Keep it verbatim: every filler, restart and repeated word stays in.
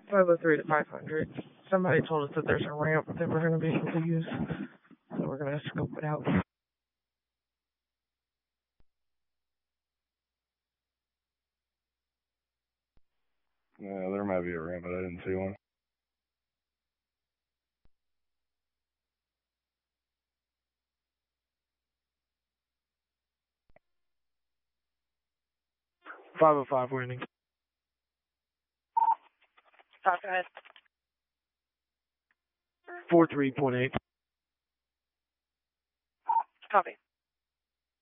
five oh three to five hundred. Somebody told us that there's a ramp that we're going to be able to use, so we're going to scope it out. Yeah, there might be a ramp, but I didn't see one. five oh five landing. Talk ahead. four three point eight. Copy.